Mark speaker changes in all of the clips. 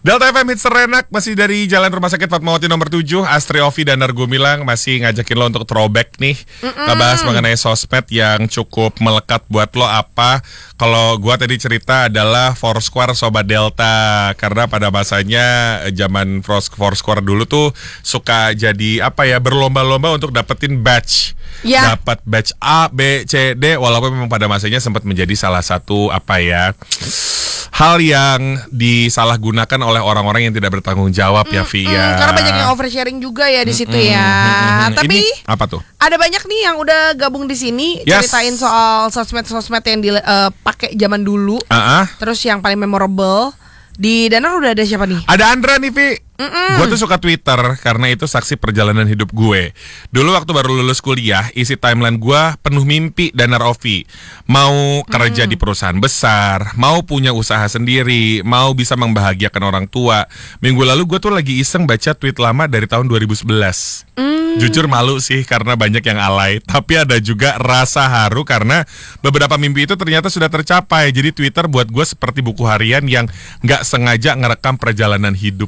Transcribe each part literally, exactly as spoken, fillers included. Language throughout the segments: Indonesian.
Speaker 1: Delta F M Hits Terenak masih dari Jalan Rumah Sakit Fatmawati nomor tujuh. Astri Ovi dan Nargo Milang masih ngajakin lo untuk throwback nih. Ngebahas mengenai sosmed yang cukup melekat buat lo apa. Kalau gua tadi cerita adalah Foursquare Sobat Delta. Karena pada masanya zaman Foursquare dulu tuh suka jadi apa ya, berlomba-lomba untuk dapetin badge.
Speaker 2: Ya.
Speaker 1: Dapat badge A, B, C, D. Walaupun memang pada masanya sempat menjadi salah satu apa ya, hal yang disalahgunakan oleh orang-orang yang tidak bertanggung jawab ya, Vi ya.
Speaker 2: Mm, karena banyak yang oversharing juga ya di situ ya.
Speaker 1: Mm-mm.
Speaker 2: Tapi
Speaker 1: ini apa tuh?
Speaker 2: ada banyak nih yang udah gabung di sini,
Speaker 1: Yes.
Speaker 2: ceritain soal sosmed-sosmed yang dipakai zaman dulu.
Speaker 1: Uh-uh.
Speaker 2: Terus yang paling memorable di Danar udah ada siapa nih?
Speaker 1: Ada Andra nih, Vi.
Speaker 2: Mm-mm.
Speaker 1: Gue tuh suka Twitter karena itu saksi perjalanan hidup gue. Dulu waktu baru lulus kuliah, isi timeline gue penuh mimpi Danar Ovi. Mau kerja di perusahaan besar, mau punya usaha sendiri, mau bisa membahagiakan orang tua. Minggu lalu gue tuh lagi iseng baca tweet lama dari tahun dua ribu sebelas.
Speaker 2: Mm.
Speaker 1: Jujur malu sih karena banyak yang alay. Tapi ada juga rasa haru karena beberapa mimpi itu ternyata sudah tercapai. Jadi Twitter buat gue seperti buku harian yang gak sengaja ngerekam perjalanan hidup.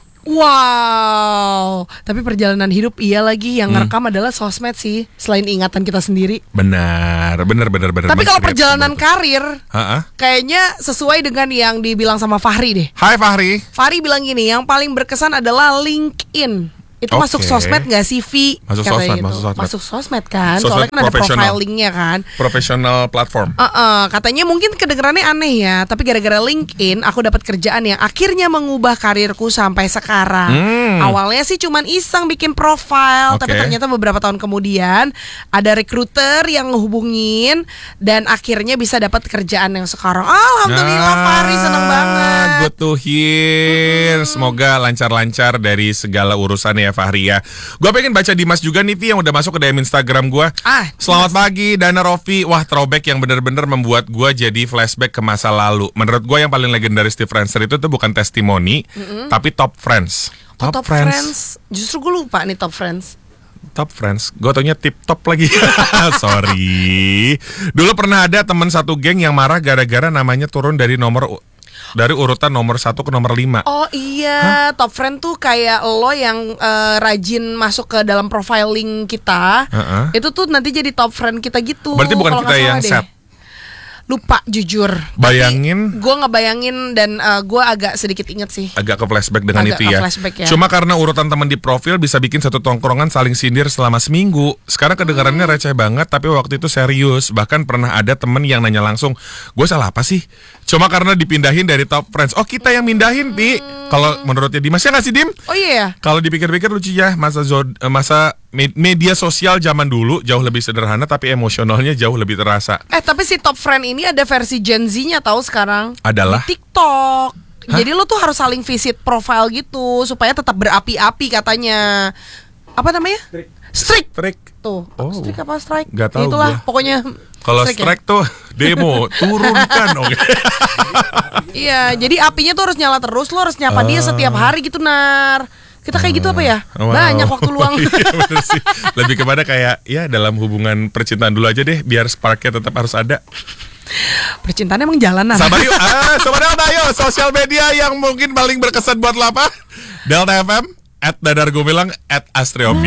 Speaker 2: Wow, tapi perjalanan hidup iya lagi yang ngerekam adalah sosmed sih, selain ingatan kita sendiri.
Speaker 1: Benar, benar, benar, benar.
Speaker 2: Tapi kalau
Speaker 1: Men-create
Speaker 2: perjalanan
Speaker 1: sebuah-
Speaker 2: karir,
Speaker 1: Ha-ha.
Speaker 2: kayaknya sesuai dengan yang dibilang sama Fahri deh.
Speaker 1: Hai Fahri.
Speaker 2: Fahri bilang gini, yang paling berkesan adalah LinkedIn. Itu
Speaker 1: Oke.
Speaker 2: masuk sosmed gak sih, Vi?
Speaker 1: Masuk
Speaker 2: Katanya
Speaker 1: sosmed,
Speaker 2: gitu.
Speaker 1: masuk sosmed.
Speaker 2: Masuk sosmed kan,
Speaker 1: Sosmed
Speaker 2: soalnya kan ada
Speaker 1: profesional.
Speaker 2: profilingnya kan.
Speaker 1: Professional platform.
Speaker 2: Uh-uh, katanya mungkin kedengerannya aneh ya, tapi gara-gara LinkedIn aku dapat kerjaan yang akhirnya mengubah karirku sampai sekarang.
Speaker 1: Hmm.
Speaker 2: Awalnya sih cuman iseng bikin profile,
Speaker 1: Oke.
Speaker 2: tapi ternyata beberapa tahun kemudian ada recruiter yang ngehubungin dan akhirnya bisa dapat kerjaan yang sekarang. Alhamdulillah, Fahri seneng banget.
Speaker 1: Good to hear. Semoga lancar-lancar dari segala urusan ya Fahri ya. Gue pengen baca Dimas juga nih, Vi, yang udah masuk ke D M Instagram gue.
Speaker 2: Ah,
Speaker 1: Selamat pagi Danar Ovi. Wah, throwback yang benar-benar membuat gue jadi flashback ke masa lalu. Menurut gue yang paling legendaris di Friendster itu tuh bukan testimoni, tapi top friends.
Speaker 2: Oh, top friends. Justru gue lupa nih top friends.
Speaker 1: Top friends, gue taunya tip top lagi. Sorry. Dulu pernah ada teman satu geng yang marah gara-gara namanya turun dari nomor dari urutan nomor satu ke nomor lima.
Speaker 2: Oh iya, top friend tuh kayak lo yang eh, rajin masuk ke dalam profiling kita.
Speaker 1: Uh-uh.
Speaker 2: Itu tuh nanti jadi top friend kita gitu.
Speaker 1: Berarti bukan
Speaker 2: kalau
Speaker 1: kita
Speaker 2: nggak salah
Speaker 1: yang
Speaker 2: deh.
Speaker 1: set.
Speaker 2: Lupa jujur.
Speaker 1: Bayangin.
Speaker 2: Gue ngebayangin dan uh, gue agak sedikit inget sih.
Speaker 1: Agak ke flashback dengan
Speaker 2: Agak
Speaker 1: itu
Speaker 2: ke
Speaker 1: ya.
Speaker 2: flashback ya.
Speaker 1: Cuma karena urutan teman di profil bisa bikin satu tongkrongan saling sindir selama seminggu. Sekarang kedengarannya receh banget, tapi waktu itu serius. Bahkan pernah ada temen yang nanya langsung, gue salah apa sih? Cuma karena dipindahin dari top friends. Oh, kita yang mindahin, Pi. Kalau menurutnya Dimas, ya nggak sih, Dim?
Speaker 2: Oh iya ya.
Speaker 1: Kalau dipikir-pikir lucu ya, masa zod, eh, masa me- media sosial zaman dulu jauh lebih sederhana tapi emosionalnya jauh lebih terasa.
Speaker 2: Eh tapi si top friend ini ada versi Gen Z-nya tahu sekarang.
Speaker 1: Adalah?
Speaker 2: Di TikTok.
Speaker 1: Hah?
Speaker 2: Jadi lo tuh harus saling visit profile gitu supaya tetap berapi-api katanya. Apa namanya? Strike.
Speaker 1: Strike.
Speaker 2: Tuh,
Speaker 1: Oh.
Speaker 2: strike apa strike?
Speaker 1: Nggak tahu
Speaker 2: Itulah
Speaker 1: gua.
Speaker 2: pokoknya.
Speaker 1: Kalau
Speaker 2: strike ya?
Speaker 1: strike tuh demo, turunkan, oke.
Speaker 2: Iya, jadi apinya tuh harus nyala terus, lo harus nyapa dia setiap hari gitu, Nar. Kita kayak gitu apa ya?
Speaker 1: Wow.
Speaker 2: Banyak waktu luang.
Speaker 1: Iya, bener sih. Lebih kepada kayak ya dalam hubungan percintaan dulu aja deh, biar sparknya tetap harus ada.
Speaker 2: Percintaan emang jalan, Nar.
Speaker 1: Sabar yuk, ah, Sobat Delta yuk, sosial media yang mungkin paling berkesan buat lo apa? Delta F M, at Danar Gumilang, at Astri Ovi.